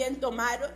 también tomaron.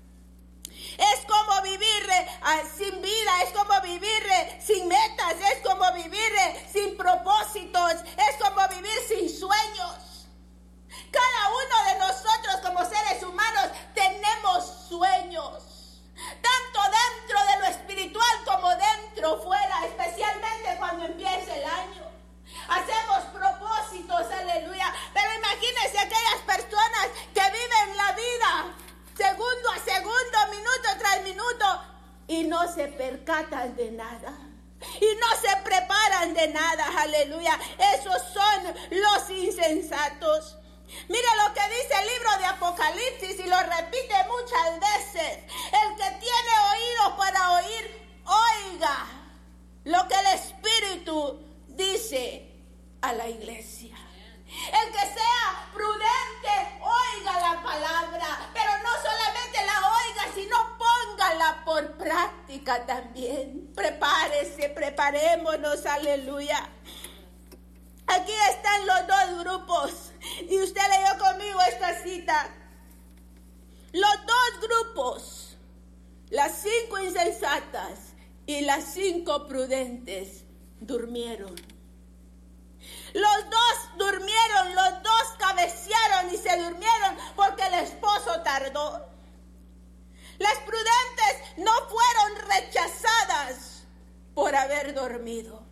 Es como vivir sin vida, es como vivir sin metas, es como vivir sin propósitos, es como vivir sin sueños. Cada uno de nosotros como seres humanos tenemos sueños, tanto dentro de lo espiritual como dentro, fuera, especialmente cuando empieza el año. Hacemos propósitos, aleluya. Pero imagínense aquellas personas que viven la vida segundo a segundo, minuto tras minuto, y no se percatan de nada, y no se preparan de nada, aleluya. Esos son los insensatos. Mira lo que dice el libro de Apocalipsis, y lo repite muchas veces: el que tiene oídos para oír, oiga lo que el Espíritu dice a la iglesia. El que sea prudente, oiga la palabra, pero no solamente la oiga, sino póngala por práctica también. Prepárese, preparémonos, aleluya. Aquí están los dos grupos, y usted leyó conmigo esta cita. Los dos grupos, las 5 insensatas y las 5 prudentes, durmieron. Los dos durmieron, los dos cabecearon y se durmieron porque el esposo tardó. Las prudentes no fueron rechazadas por haber dormido.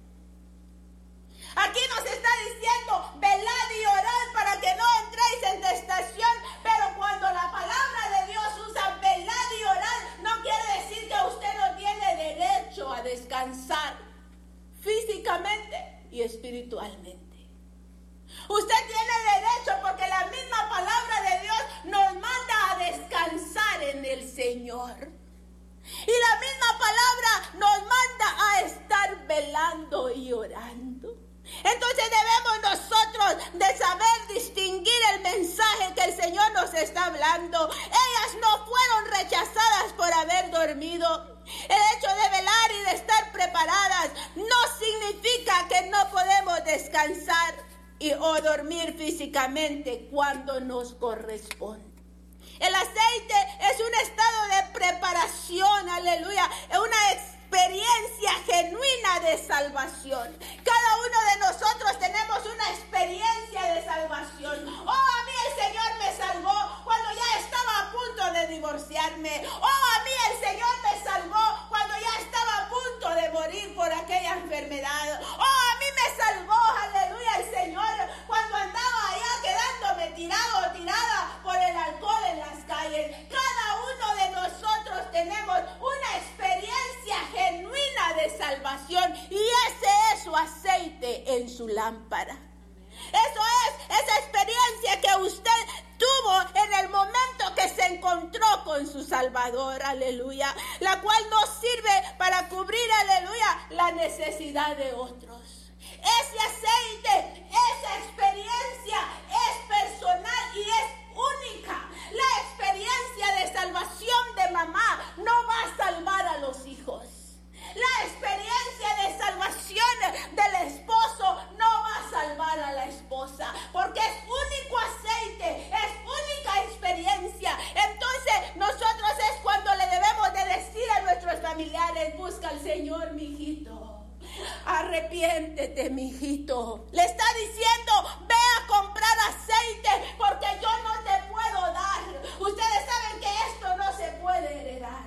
Aquí nos está diciendo: velad y orad para que no entréis en tentación. Pero cuando la palabra de Dios usa velad y orad, no quiere decir que usted no tiene derecho a descansar físicamente y espiritualmente. Usted tiene derecho, porque la misma palabra de Dios nos manda a descansar en el Señor. Y la misma palabra nos manda a estar velando y orando. Entonces debemos nosotros de saber distinguir el mensaje que el Señor nos está hablando. Ellas no fueron rechazadas por haber dormido. El hecho de velar y de estar preparadas no significa que no podemos descansar o dormir físicamente cuando nos corresponde. El aceite es un estado de preparación, aleluya, es una experiencia genuina de salvación. Cada uno de nosotros tenemos una experiencia de salvación. Oh, a mí el Señor me salvó cuando ya estaba a punto de divorciarme. Oh, a mí el Señor me salvó cuando ya estaba a punto de morir por aquella enfermedad. Oh, a mí me salvó, aleluya, el Señor cuando andaba allá quedándome tirado o tirada por el alcohol en las calles. Cada uno de nosotros tenemos una experiencia genuina de salvación, y ese es su aceite en su lámpara. Eso es esa experiencia que usted tuvo en el momento que se encontró con su Salvador, aleluya, la cual no sirve para cubrir, aleluya, la necesidad de otros. Ese aceite, esa experiencia es personal y es única. La experiencia de salvación de mamá no va a salvar a los hijos. La experiencia de salvación del esposo no va a salvar a la esposa, porque es único aceite, es única experiencia. Entonces nosotros es cuando le debemos de decir a nuestros familiares: busca al Señor, mi hijito. Arrepiéntete, mi hijito. Le está diciendo: ve a comprar aceite, porque yo no te puedo dar. Ustedes saben que esto no se puede heredar.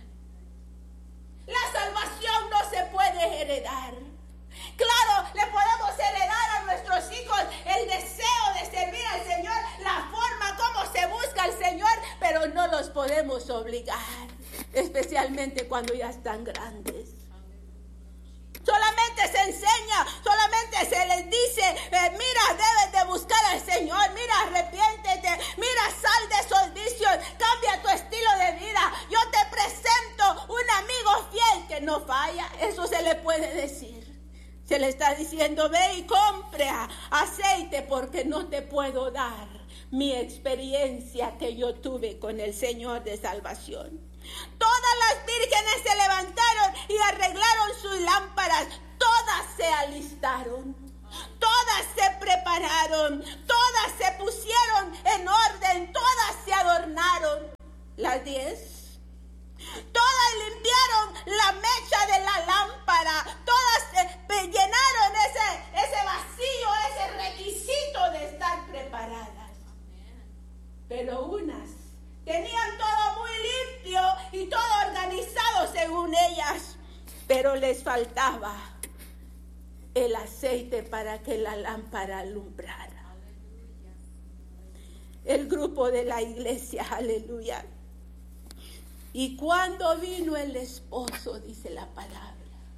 La salvación no se puede heredar. Claro, le podemos heredar a nuestros hijos el deseo de servir al Señor, la forma como se busca al Señor, pero no los podemos obligar, especialmente cuando ya están grandes. Solamente se enseña, solamente se les dice: mira, debes de buscar al Señor, mira, arrepiéntete, mira, sal de esos vicios, cambia tu estilo de vida. Yo te presento un amigo fiel que no falla. Eso se le puede decir. Se le está diciendo: ve y compre aceite, porque no te puedo dar mi experiencia que yo tuve con el Señor de salvación. Todas las vírgenes se levantaron y arreglaron sus lámparas. Todas se alistaron, todas se prepararon, todas se pusieron en orden, todas se adornaron. las 10. Todas limpiaron la mecha de la lámpara. Todas llenaron ese vacío, ese requisito de estar preparadas. Pero unas tenían todo muy limpio y todo organizado según ellas. Pero les faltaba el aceite para que la lámpara alumbrara. El grupo de la iglesia, aleluya. Y cuando vino el esposo, dice la palabra,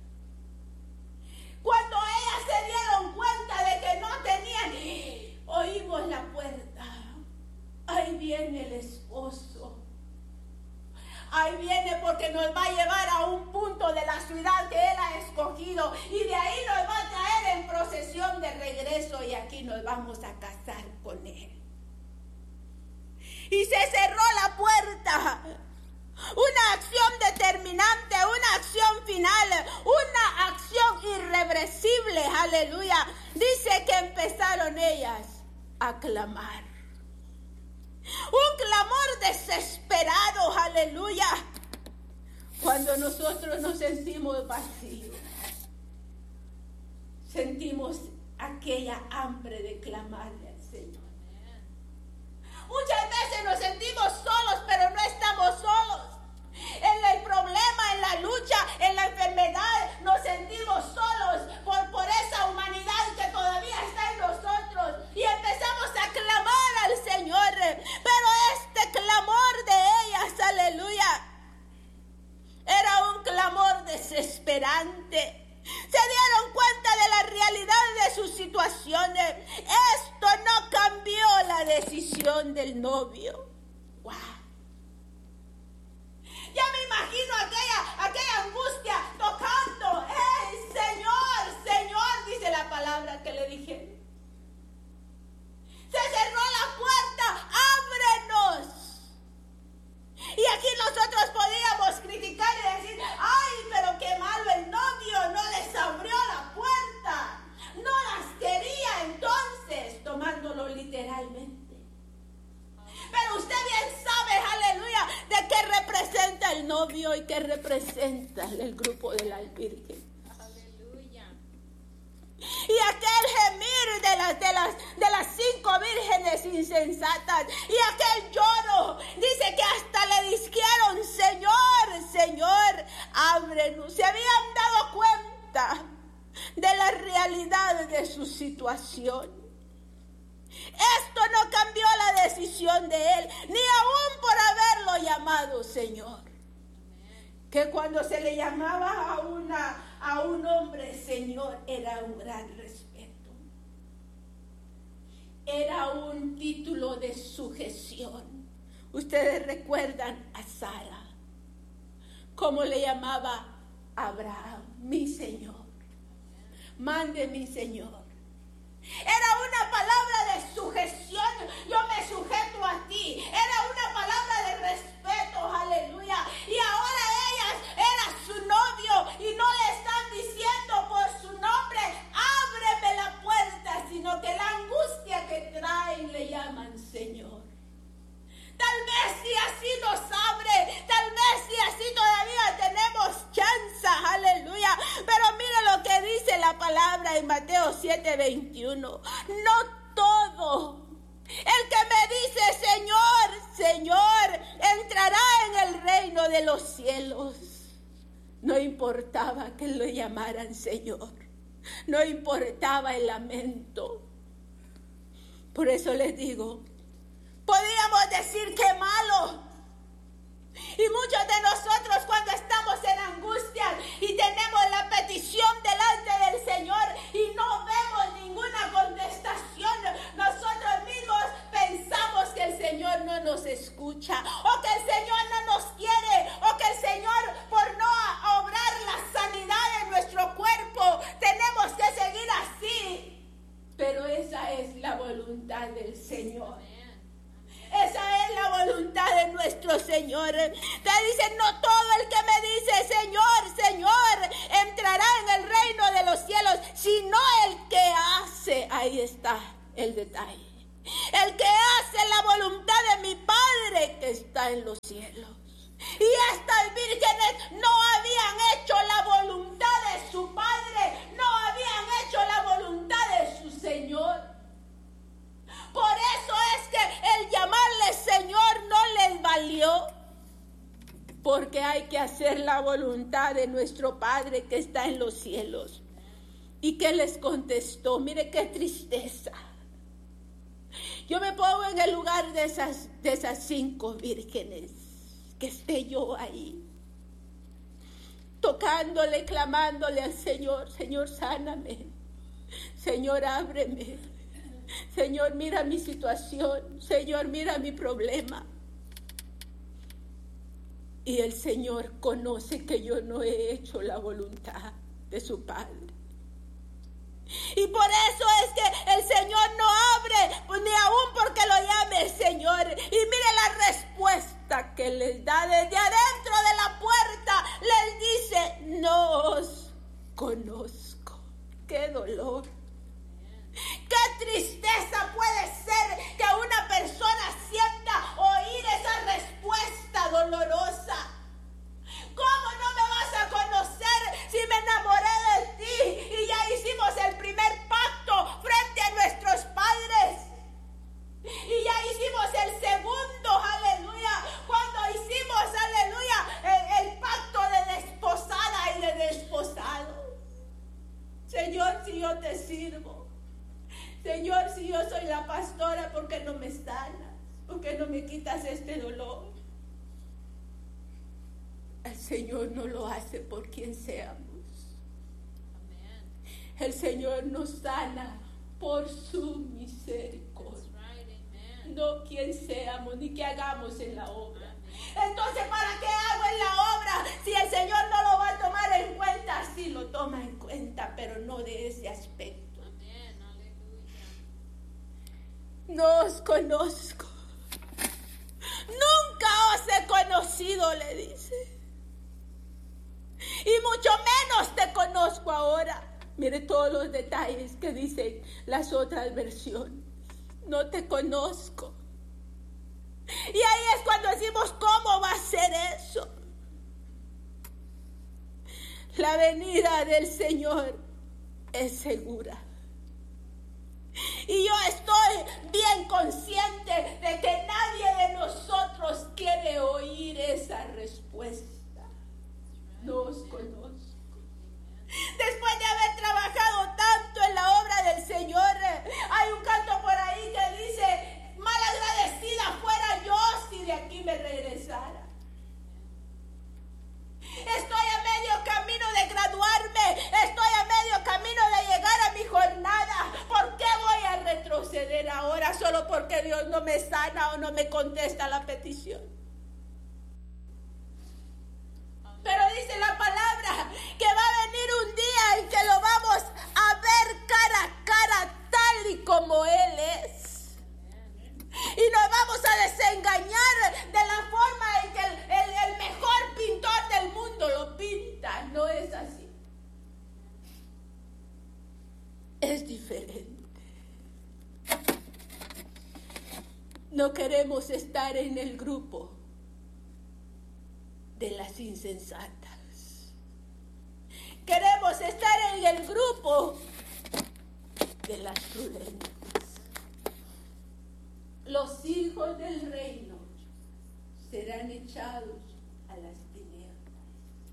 cuando ellas se dieron cuenta de que no tenían, oímos la puerta, ahí viene el esposo, ahí viene porque nos va a llevar a un punto de la ciudad que Él ha escogido y de ahí nos va a traer en procesión de regreso y aquí nos vamos a casar con Él. Y se cerró la puerta. Una acción determinante, una acción final, una acción irreversible, aleluya. Dice que empezaron ellas a clamar. Un clamor desesperado, aleluya. Cuando nosotros nos sentimos vacíos, sentimos aquella hambre de clamarle al Señor. Muchas veces nos sentimos solos, pero no estamos solos. En el problema, en la lucha, en la enfermedad, nos sentimos solos por esa humanidad que todavía está en nosotros. Y empezamos a clamar al Señor. Pero este clamor de ellas, aleluya, era un clamor desesperante. Se dieron cuenta de la realidad de sus situaciones. Esto no cambió la decisión del novio. ¡Wow! Ya me imagino aquella angustia tocando. ¡Hey, Señor, Señor! Dice la palabra que le dije. Se cerró la puerta. ¡Ábrenos! Y aquí nosotros podíamos criticar y decir, ¡ay, pero qué malo el novio! No les abrió la puerta. No las quería entonces, tomándolo literalmente. Pero usted bien sabe, aleluya, de qué representa el novio y qué representa el grupo de la Virgen. Aleluya. Y aquel gemir de las 5 vírgenes insensatas y aquel lloro, dice que hasta le dijeron, Señor, Señor, ábrenos. Se habían dado cuenta de la realidad de su situación. Esto no cambió la decisión de él, ni aún por haberlo llamado Señor. Que cuando se le llamaba a un hombre Señor era un gran respeto. Era un título de sujeción. Ustedes recuerdan a Sara, cómo le llamaba a Abraham, mi Señor. Mande mi Señor. Era una palabra de sujeción. Yo me sujeto a ti. Era una palabra de respeto, aleluya. Y ahora ellas era su novio y no le están diciendo por su nombre, ábreme la puerta, sino que la angustia que traen le llaman Señor. Tal vez si así nos abre, tal vez si así todavía tenemos chance, aleluya. Pero mire lo que dice la palabra en Mateo 7:21. No todo el que me dice Señor, Señor, entrará en el reino de los cielos. No importaba que lo llamaran Señor, no importaba el lamento. Por eso les digo, podríamos decir que malo. Y muchos de nosotros cuando estamos en angustia y tenemos la petición delante del Señor y no vemos ninguna contestación, nosotros mismos pensamos que el Señor no nos escucha, o que el Señor no nos quiere, o que el Señor, por no obrar la sanidad en nuestro cuerpo, tenemos que seguir así. Pero esa es la voluntad del Señor. Esa es la voluntad de nuestro Señor. Te dice, no todo el que me dice Señor, Señor, entrará en el reino de los cielos, sino el que hace. Ahí está el detalle. El que hace la voluntad de mi Padre que que está en los cielos. Y estas vírgenes no habían hecho la voluntad de su Padre, no habían hecho la voluntad de su Señor. Por eso es que el llamarle Señor no les valió, porque hay que hacer la voluntad de nuestro Padre que está en los cielos. ¿Y qué les contestó? Mire qué tristeza. Yo me pongo en el lugar de esas 5 vírgenes, que esté yo ahí, tocándole, clamándole al Señor: Señor, sáname, Señor, ábreme, Señor, mira mi situación, Señor, mira mi problema. Y el Señor conoce que yo no he hecho la voluntad de su Padre. Y por eso es que el Señor no abre, pues ni aún porque lo llame el Señor. Y mire la respuesta que les da desde adentro de la puerta. Les dice: no os conozco. ¡Qué dolor! ¡Qué tristeza puede ser que una persona sienta oír esa respuesta dolorosa! ¿Cómo no me vas a conocer si me enamoré de ti y ya hicimos el primer pacto frente a nuestros padres? Y ya hicimos el segundo, aleluya, cuando hicimos, aleluya, el pacto de desposada y de desposado. Señor, si yo te sirvo, Señor, si yo soy la pastora, ¿por qué no me sanas? ¿Por qué no me quitas este dolor? El Señor no lo hace por quien seamos. El Señor nos sana por su misericordia. No quien seamos ni qué hagamos en la obra. Entonces, ¿para qué hago en la obra si el Señor no lo va a tomar en cuenta? Sí lo toma en cuenta, pero no de ese aspecto. No os conozco. Nunca os he conocido, le dice. Y mucho menos te conozco ahora. Mire todos los detalles que dicen las otras versiones. No te conozco. Y ahí es cuando decimos: ¿cómo va a ser eso? La venida del Señor es segura. Y yo estoy bien consciente de que nadie de nosotros quiere oír esa respuesta. No os conozco. Después de haber trabajado tanto en la obra del Señor, hay un canto por ahí que dice: malagradecida fuera yo si de aquí me regresara. Estoy a medio camino de graduarme, estoy a medio camino de llegar a mi jornada. ¿Por qué voy a retroceder ahora solo porque Dios no me sana o no me contesta la petición? Pero dice la palabra que va a venir un día en que lo vamos a ver cara a cara, tal y como Él es. Y nos vamos a desengañar de la forma en que el mejor pintor del mundo lo pinta. No es así. Es diferente. No queremos estar en el grupo de las insensatas. Queremos estar en el grupo de las prudentes. Los hijos del reino serán echados a las tinieblas.